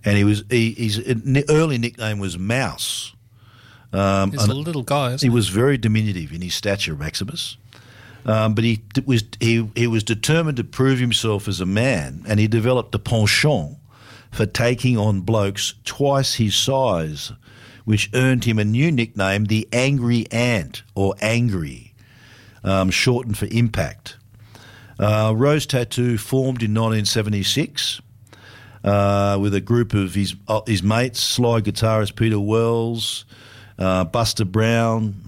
and his early nickname was Mouse. He's a little guy, isn't he? He was very diminutive in his stature, Maximus. But he was determined to prove himself as a man, and he developed a penchant for taking on blokes twice his size, which earned him a new nickname, the Angry Ant, or Angry, shortened for Impact. Rose Tattoo formed in 1976 with a group of his mates, slide guitarist Peter Wells, Buster Brown,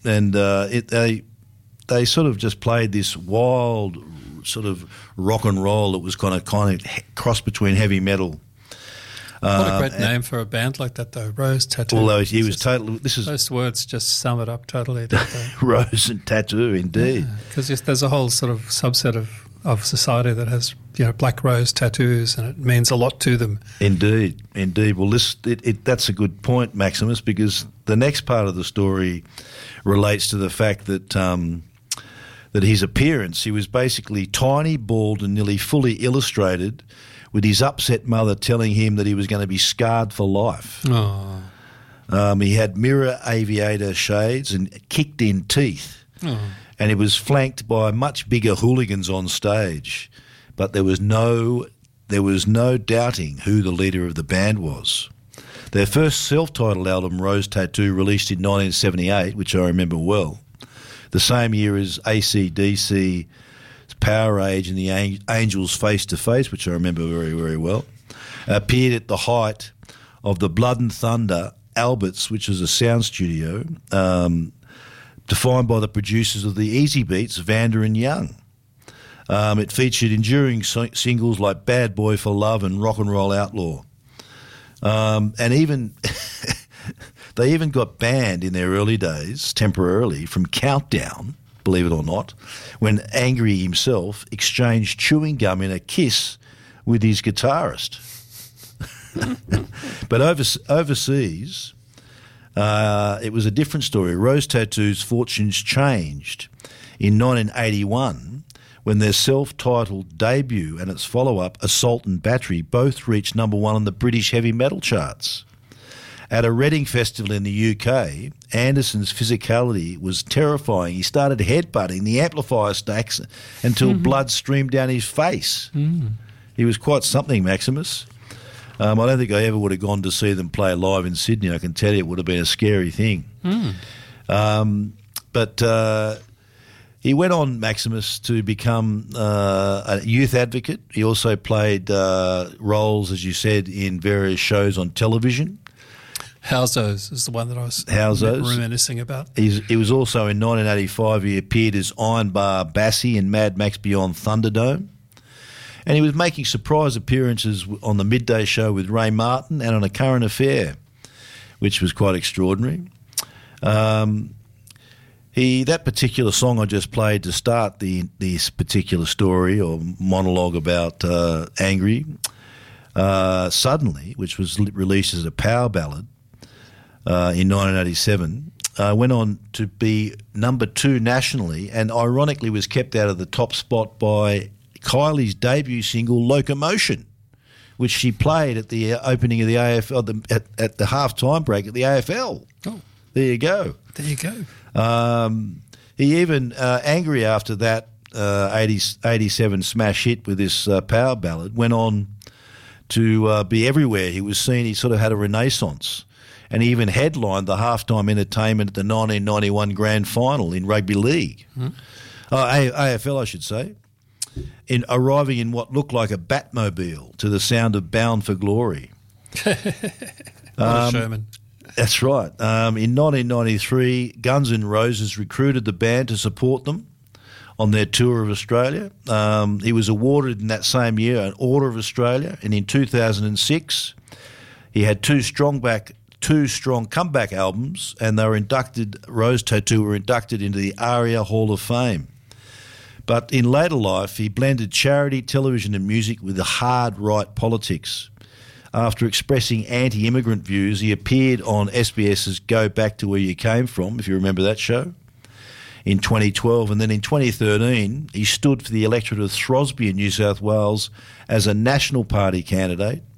they sort of just played this wild sort of rock and roll that was kind of cross between heavy metal. What a great name for a band like that, though, Rose Tattoo. Although he was totally... Those words just sum it up totally, don't they? Rose and Tattoo, indeed. Because there's a whole sort of subset of society that has, black rose tattoos, and it means a lot to them. Indeed. Well, that's a good point, Maximus, because the next part of the story relates to the fact that his appearance, he was basically tiny, bald, and nearly fully illustrated, with his upset mother telling him that he was going to be scarred for life. Oh. He had mirror aviator shades and kicked-in teeth, and he was flanked by much bigger hooligans on stage. But there was no doubting who the leader of the band was. Their first self-titled album, Rose Tattoo, released in 1978, which I remember well, the same year as AC/DC, Power Age and the Angels Face to Face, which I remember very, very well, appeared at the height of the Blood and Thunder Alberts, which is a sound studio defined by the producers of the Easy Beats, Vanda and Young. It featured enduring singles like Bad Boy for Love and Rock and Roll Outlaw. And even they even got banned in their early days, temporarily, from Countdown, believe it or not, when Angry himself exchanged chewing gum in a kiss with his guitarist. But overseas, it was a different story. Rose Tattoo's fortunes changed in 1981 when their self-titled debut and its follow-up, Assault and Battery, both reached number one on the British heavy metal charts. At a Reading festival in the UK, Anderson's physicality was terrifying. He started headbutting the amplifier stacks until blood streamed down his face. He was quite something, Maximus. I don't think I ever would have gone to see them play live in Sydney. I can tell you it would have been a scary thing. But he went on, Maximus, to become a youth advocate. He also played roles, as you said, in various shows on television. Howzos is the one that I was reminiscing about. He was also in 1985, he appeared as Iron Bar Bassie in Mad Max Beyond Thunderdome. And he was making surprise appearances on the Midday Show with Ray Martin and on A Current Affair, which was quite extraordinary. That particular song I just played to start this particular story or monologue about Angry, Suddenly, which was released as a power ballad, in 1987, went on to be number 2 nationally and ironically was kept out of the top spot by Kylie's debut single, Locomotion, which she played at the opening of the AFL, at the half-time break at the AFL. Oh. There you go. There you go. He even, Angry after that 87 smash hit with this power ballad, went on to be everywhere. He was seen, he sort of had a renaissance. And he even headlined the halftime entertainment at the 1991 Grand Final in rugby league. AFL, I should say, in arriving in what looked like a Batmobile to the sound of Bound for Glory. Sherman. That's right. In 1993, Guns N' Roses recruited the band to support them on their tour of Australia. He was awarded in that same year an Order of Australia, and in 2006 he had two strong comeback albums, and they were inducted. Rose Tattoo were inducted into the ARIA Hall of Fame. But in later life, he blended charity, television and music with the hard right politics. After expressing anti-immigrant views, he appeared on SBS's Go Back to Where You Came From, if you remember that show, in 2012. And then in 2013, he stood for the electorate of Throsby in New South Wales as a National Party candidate